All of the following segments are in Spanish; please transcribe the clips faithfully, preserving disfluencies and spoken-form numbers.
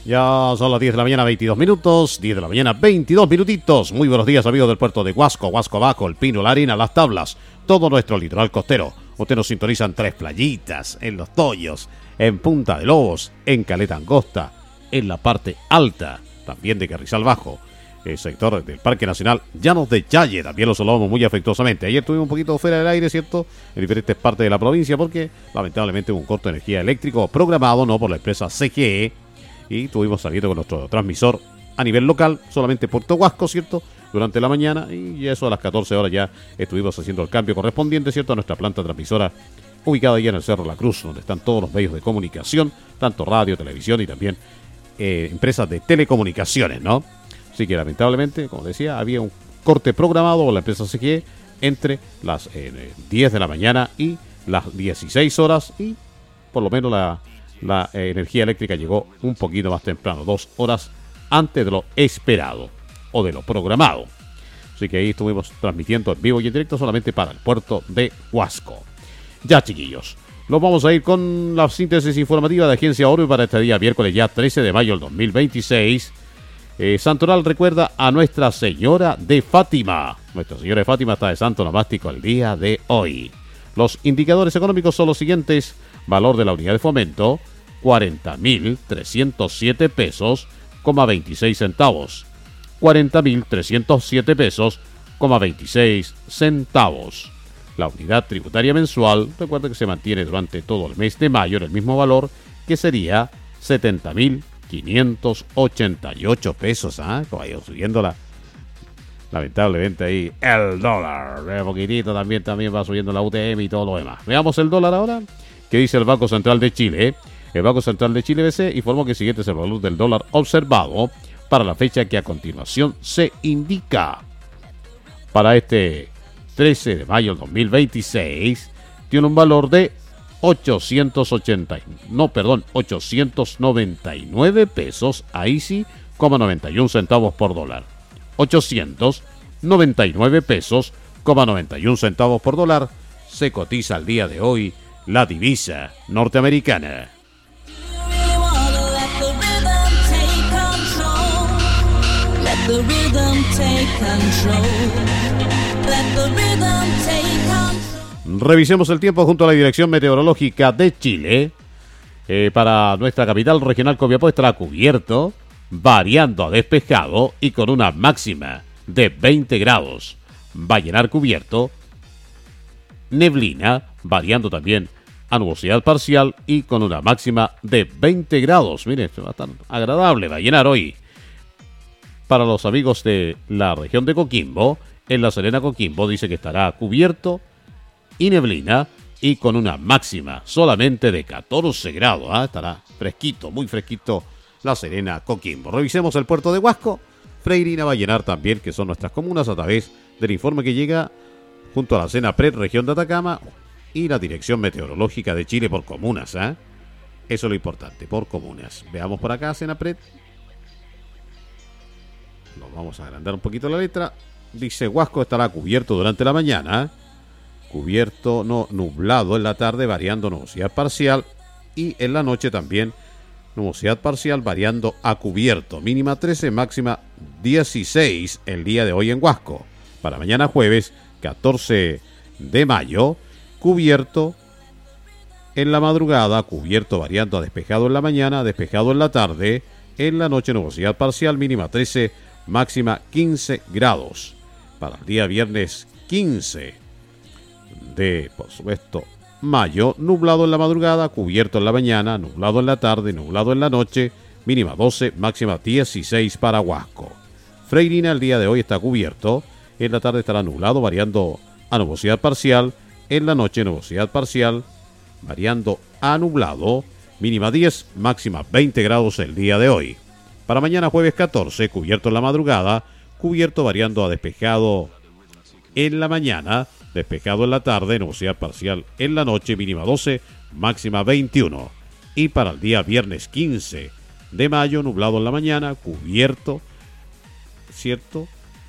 Ya son las diez de la mañana, veintidós minutos. diez de la mañana, veintidós minutitos. Muy buenos días, amigos del puerto de Huasco, Huasco Abajo, El Pino, La Arena, Las Tablas, todo nuestro litoral costero. Usted nos sintoniza en Tres Playitas, en Los Toyos, en Punta de Lobos, en Caleta Angosta, en la parte alta, también de Carrizal Bajo, el sector del Parque Nacional Llanos de Yalle. También los saludamos muy afectuosamente. Ayer estuvimos un poquito fuera del aire, ¿cierto?, en diferentes partes de la provincia, porque lamentablemente hubo un corto de energía eléctrico programado, no por la empresa C G E, y estuvimos saliendo con nuestro transmisor a nivel local, solamente Puerto Huasco, ¿cierto?, durante la mañana, y eso a las catorce horas ya estuvimos haciendo el cambio correspondiente, ¿cierto?, a nuestra planta transmisora ubicada allá en el Cerro La Cruz, donde están todos los medios de comunicación, tanto radio, televisión y también eh, empresas de telecomunicaciones, ¿no? Así que lamentablemente, como decía, había un corte programado por la empresa C G E entre las eh, diez de la mañana y las dieciséis horas, y por lo menos la, la eh, energía eléctrica llegó un poquito más temprano, dos horas antes de lo esperado o de lo programado. Así que ahí estuvimos transmitiendo en vivo y en directo solamente para el puerto de Huasco. Ya, chiquillos, nos vamos a ir con la síntesis informativa de Agencia Oro para este día miércoles ya trece de mayo del dos mil veintiséis. Eh, Santoral recuerda a Nuestra Señora de Fátima. Nuestra Señora de Fátima está de santo nomástico el día de hoy. Los indicadores económicos son los siguientes. Valor de la unidad de fomento, cuarenta mil trescientos siete pesos, coma veintiséis centavos. cuarenta mil trescientos siete pesos, coma veintiséis centavos. La unidad tributaria mensual, recuerda que se mantiene durante todo el mes de mayo en el mismo valor, que sería setenta mil quinientos ochenta y ocho pesos, ¿ah? ¿eh? Como ha ido subiendo la, lamentablemente ahí el dólar, un poquitito también, también va subiendo la U T M y todo lo demás. Veamos el dólar ahora. ¿Qué dice el Banco Central de Chile? El Banco Central de Chile B C informó que el siguiente es el valor del dólar observado para la fecha que a continuación se indica. Para este trece de mayo del dos mil veintiséis tiene un valor de ochocientos ochenta, no, perdón, ochocientos noventa y nueve pesos, ahí sí, coma noventa y un centavos por dólar. ochocientos noventa y nueve pesos, coma noventa y un centavos por dólar. Se cotiza al día de hoy la divisa norteamericana. Revisemos el tiempo junto a la Dirección Meteorológica de Chile. Eh, para nuestra capital regional, Copiapó, estará cubierto, variando a despejado y con una máxima de veinte grados. Vallenar cubierto, neblina, variando también a nubosidad parcial y con una máxima de veinte grados. Miren, va a estar agradable Vallenar hoy. Para los amigos de la región de Coquimbo, en La Serena, Coquimbo, dice que estará cubierto y neblina y con una máxima solamente de catorce grados. ¿eh? Estará fresquito, muy fresquito La Serena, Coquimbo. Revisemos el puerto de Huasco, Freirina, Vallenar también, que son nuestras comunas, a través del informe que llega junto a la Senapred, región de Atacama, y la Dirección Meteorológica de Chile por comunas. ¿eh? Eso es lo importante, por comunas. Veamos por acá, Senapred. Nos vamos a agrandar un poquito la letra. Dice: Huasco estará cubierto durante la mañana, cubierto, no, nublado en la tarde, variando nubosidad parcial, y en la noche también nubosidad parcial variando a cubierto. Mínima trece, máxima dieciséis el día de hoy en Huasco. Para mañana jueves catorce de mayo, cubierto en la madrugada, cubierto variando a despejado en la mañana, despejado en la tarde, en la noche nubosidad parcial, mínima trece, máxima quince grados. Para el día viernes quince de, por supuesto, mayo, nublado en la madrugada, cubierto en la mañana, nublado en la tarde, nublado en la noche, mínima doce, máxima dieciséis para Huasco. Freirina el día de hoy está cubierto, en la tarde estará nublado, variando a nubosidad parcial, en la noche nubosidad parcial, variando a nublado, mínima diez, máxima veinte grados el día de hoy. Para mañana jueves catorce, cubierto en la madrugada, cubierto variando a despejado en la mañana, despejado en la tarde, nubosidad parcial en la noche, mínima doce, máxima veintiuno. Y para el día viernes quince de mayo, nublado en la mañana, cubierto, ¿cierto?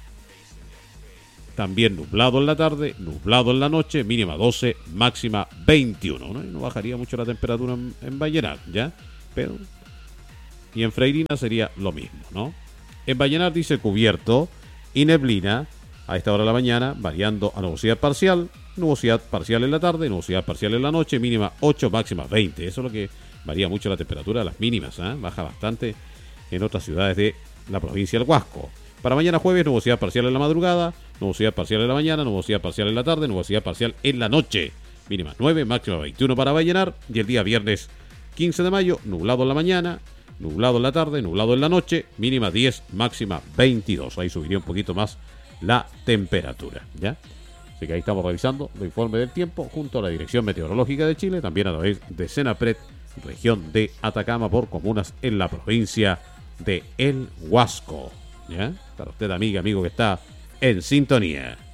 También nublado en la tarde, nublado en la noche, mínima doce, máxima veintiuno. No, no bajaría mucho la temperatura en, en Vallenar, ¿ya? Pero y en Freirina sería lo mismo, ¿no? En Vallenar dice cubierto y neblina a esta hora de la mañana, variando a nubosidad parcial, nubosidad parcial en la tarde, nubosidad parcial en la noche, mínima ocho, máxima veinte. Eso es lo que varía mucho la temperatura de las mínimas, ¿eh? Baja bastante en otras ciudades de la provincia del Huasco. Para mañana jueves, nubosidad parcial en la madrugada, nubosidad parcial en la mañana, nubosidad parcial en la tarde, nubosidad parcial en la noche. Mínima nueve, máxima veintiuno para Vallenar. Y el día viernes quince de mayo, nublado en la mañana, nublado en la tarde, nublado en la noche, mínima diez, máxima veintidós. Ahí subiría un poquito más la temperatura, ¿ya? Así que ahí estamos revisando el informe del tiempo junto a la Dirección Meteorológica de Chile, también a través de Senapred, región de Atacama, por comunas en la provincia de El Huasco, ¿ya? Para usted, amiga, amigo que está en sintonía.